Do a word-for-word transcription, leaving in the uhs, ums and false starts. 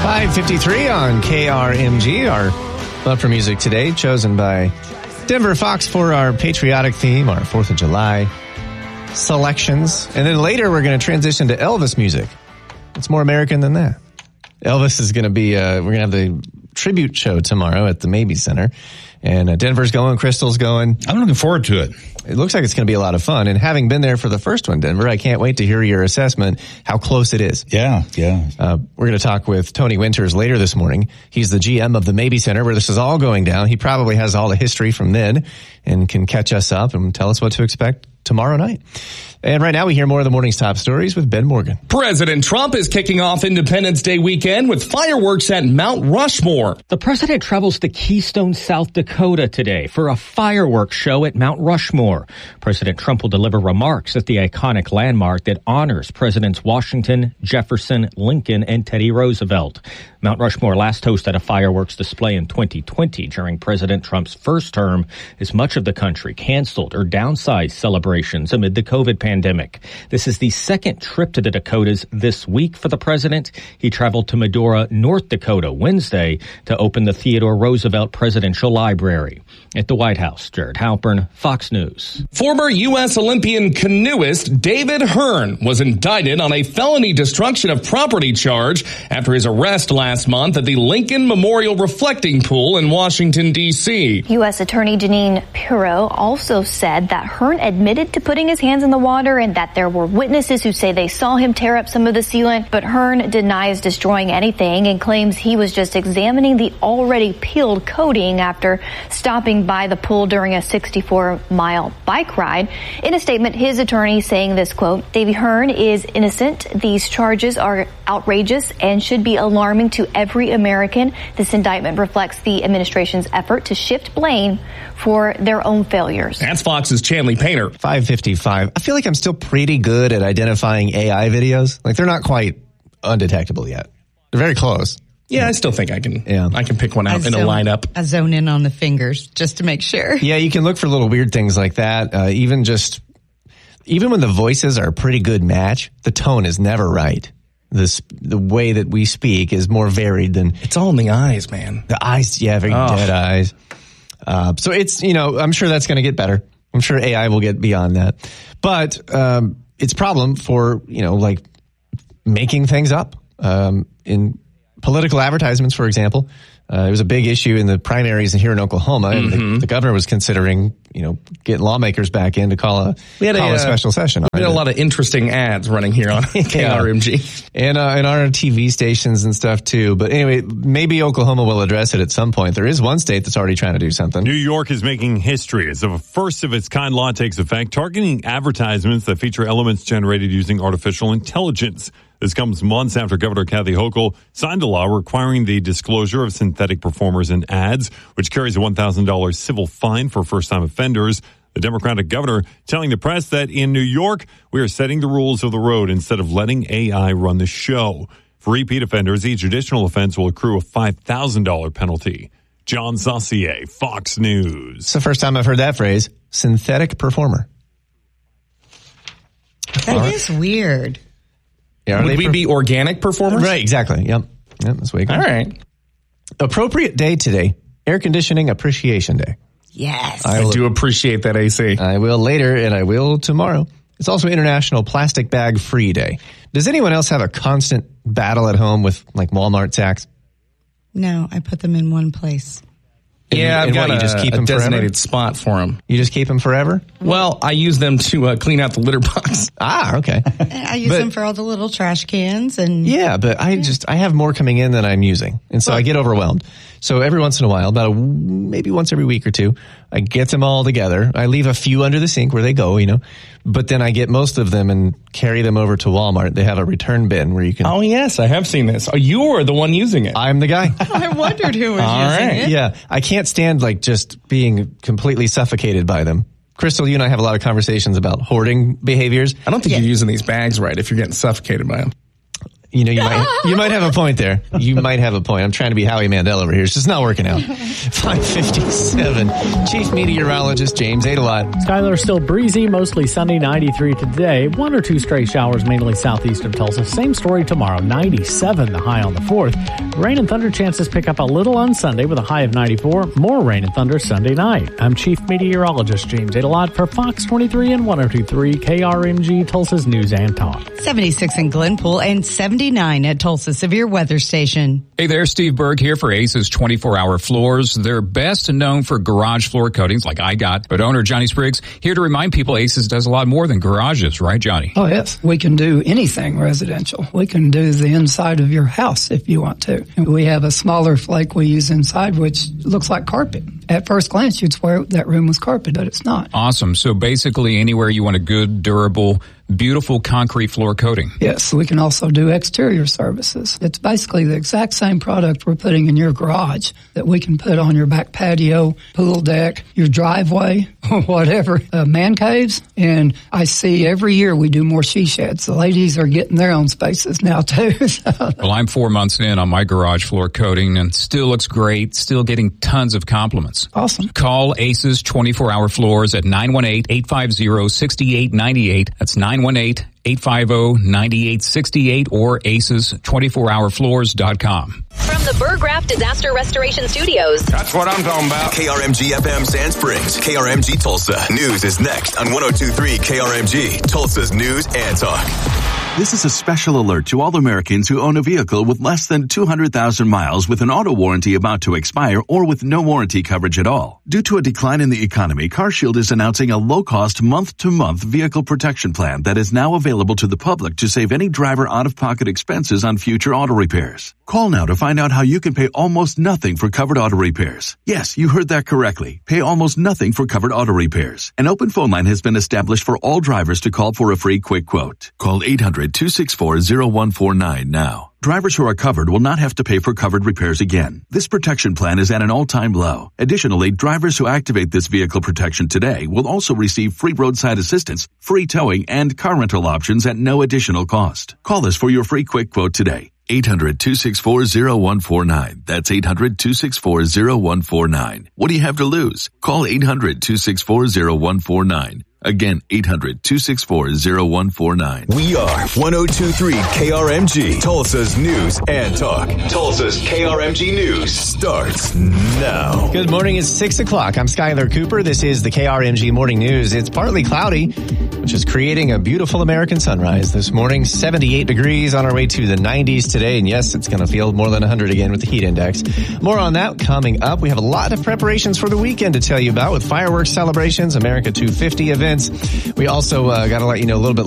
five fifty-three on K R M G, our Love for Music today, chosen by Denver Fox for our patriotic theme, our fourth of July selections. And then later we're going to transition to Elvis music. It's more American than that. Elvis is going to be, uh, we're going to have the tribute show tomorrow at the Mabee Center. And uh, Denver's going, Crystal's going. I'm looking forward to it. It looks like it's going to be a lot of fun. And having been there for the first one, Denver, I can't wait to hear your assessment, how close it is. Yeah, yeah. Uh, we're going to talk with Tony Winters later this morning. He's the G M of the Mabee Center, where this is all going down. He probably has all the history from then and can catch us up and tell us what to expect tomorrow night. And right now we hear more of the morning's top stories with Ben Morgan. President Trump is kicking off Independence Day weekend with fireworks at Mount Rushmore. The president travels to Keystone, South Dakota today for a fireworks show at Mount Rushmore. President Trump will deliver remarks at the iconic landmark that honors Presidents Washington, Jefferson, Lincoln, and Teddy Roosevelt. Mount Rushmore last hosted a fireworks display in twenty twenty during President Trump's first term, as much of the country canceled or downsized celebrations amid the COVID pandemic. This is the second trip to the Dakotas this week for the president. He traveled to Medora, North Dakota Wednesday to open the Theodore Roosevelt Presidential Library. At the White House, Jared Halpern, Fox News. Former U S Olympian canoeist David Hearn was indicted on a felony destruction of property charge after his arrest last month at the Lincoln Memorial Reflecting Pool in Washington, D C U S Attorney Jeanine Pirro also said that Hearn admitted to putting his hands in the water and that there were witnesses who say they saw him tear up some of the sealant, but Hearn denies destroying anything and claims he was just examining the already peeled coating after stopping by the pool during a sixty-four mile bike ride. In a statement, his attorney saying this, quote, Davey Hearn is innocent. These charges are outrageous and should be alarming to every American. This indictment reflects the administration's effort to shift blame for their own failures. That's Fox's Chanley Painter. five fifty-five. I feel like I'm still pretty good at identifying A I videos. Like, they're not quite undetectable yet. They're very close. Yeah, I still think I can. Yeah. I can pick one out I in zone, a lineup. I zone in on the fingers just to make sure. Yeah, you can look for little weird things like that. Uh, even just, even when the voices are a pretty good match, the tone is never right. This, the way that we speak is more varied than... It's all in the eyes, man. The eyes, yeah, very oh. dead eyes. Uh, so it's, you know, I'm sure that's going to get better. I'm sure A I will get beyond that. But um, it's a problem for, you know, like making things up. Um, in political advertisements, for example, uh, it was a big issue in the primaries here in Oklahoma. And Mm-hmm. the, the governor was considering, you know, getting lawmakers back in to call a, We had call a, a special session. We had a lot of interesting ads running here on K R M G. And, uh, and our T V stations and stuff too. But anyway, maybe Oklahoma will address it at some point. There is one state that's already trying to do something. New York is making history as a first of its kind law takes effect, targeting advertisements that feature elements generated using artificial intelligence. This comes months after Governor Kathy Hochul signed a law requiring the disclosure of synthetic performers in ads, which carries a one thousand dollars civil fine for first-time offenders. The Democratic governor telling the press that in New York, we are setting the rules of the road instead of letting A I run the show. For repeat offenders, each additional offense will accrue a five thousand dollars penalty. John Saucier, Fox News. It's the first time I've heard that phrase, synthetic performer. That All is weird. Yeah, Would we per- be organic performers? Right, exactly. Yep. Yep, that's way. All right. Appropriate day today, Air Conditioning Appreciation Day. Yes. I, I do appreciate that, A C. I will later, and I will tomorrow. It's also International Plastic Bag Free Day. Does anyone else have a constant battle at home with, like, Walmart sacks? No, I put them in one place. And, yeah, I've and got what, a, you just keep a them designated forever? spot for them. You just keep them forever? Well, I use them to uh, clean out the litter box. Ah, okay. I use But- them for all the little trash cans and Yeah, but I just, I have more coming in than I'm using. And so I get overwhelmed. So every once in a while, about a, maybe once every week or two, I get them all together. I leave a few under the sink where they go, you know, but then I get most of them and carry them over to Walmart. They have a return bin where you can. Oh, yes, I have seen this. Oh, you are the one using it. I'm the guy. I wondered who was All using right. it. Yeah. I can't stand like just being completely suffocated by them. Crystal, you and I have a lot of conversations about hoarding behaviors. I don't think Yeah. you're using these bags right if you're getting suffocated by them. You know, you might you might have a point there. You might have a point. I'm trying to be Howie Mandel over here. It's just not working out. five fifty-seven. Chief Meteorologist James Adelot. Skyler still breezy, mostly sunny, ninety-three today. One or two stray showers, mainly southeast of Tulsa. Same story tomorrow, ninety-seven the high on the fourth. Rain and thunder chances pick up a little on Sunday with a high of ninety-four. More rain and thunder Sunday night. I'm Chief Meteorologist James Adelot for Fox twenty-three and one oh two point three K R M G, Tulsa's News and Talk. seventy-six in Glenpool and seventy-nine at Tulsa Severe Weather Station. Hey there, Steve Berg here for Aces twenty-four hour Floors. They're best known for garage floor coatings like I got, but owner Johnny Spriggs here to remind people Aces does a lot more than garages, right, Johnny? Oh, yes. We can do anything residential. We can do the inside of your house if you want to. We have a smaller flake we use inside, which looks like carpet. At first glance, you'd swear that room was carpet, but it's not. Awesome. So basically anywhere you want a good, durable, beautiful concrete floor coating. Yes, we can also do exterior services. It's basically the exact same product we're putting in your garage that we can put on your back patio, pool deck, your driveway, whatever, uh, man caves. And I see every year we do more she sheds. The ladies are getting their own spaces now too. So. Well, I'm four months in on my garage floor coating and still looks great, still getting tons of compliments. Awesome. Call Aces twenty-four hour Floors at nine one eight, eight five zero, six eight nine eight. That's nine one eight, eight five zero, nine eight six eight or aces twenty-four hour floors dot com. From the Burgraft Disaster Restoration Studios. That's what I'm talking about. K R M G F M Sand Springs, K R M G Tulsa. News is next on one oh two point three K R M G, Tulsa's News and Talk. This is a special alert to all Americans who own a vehicle with less than two hundred thousand miles with an auto warranty about to expire or with no warranty coverage at all. Due to a decline in the economy, CarShield is announcing a low-cost month-to-month vehicle protection plan that is now available to the public to save any driver out-of-pocket expenses on future auto repairs. Call now to find out how you can pay almost nothing for covered auto repairs. Yes, you heard that correctly. Pay almost nothing for covered auto repairs. An open phone line has been established for all drivers to call for a free quick quote. Call eight hundred, two six four, zero one four nine now. Drivers who are covered will not have to pay for covered repairs again. This protection plan is at an all-time low. Additionally, drivers who activate this vehicle protection today will also receive free roadside assistance, free towing, and car rental options at no additional cost. Call us for your free quick quote today. eight hundred, two six four, zero one four nine. That's eight hundred, two six four, zero one four nine. What do you have to lose? Call eight hundred, two six four, zero one four nine. Again, eight hundred, two six four, zero one four nine. We are one oh two point three K R M G, Tulsa's News and Talk. Tulsa's K R M G News starts now. Good morning. It's six o'clock. I'm Skylar Cooper. This is the K R M G Morning News. It's partly cloudy, which is creating a beautiful American sunrise this morning. seventy-eight degrees on our way to the nineties today. And yes, it's going to feel more than one hundred again with the heat index. More on that coming up. We have a lot of preparations for the weekend to tell you about with fireworks celebrations, America two fifty events. We also uh, got to let you know a little bit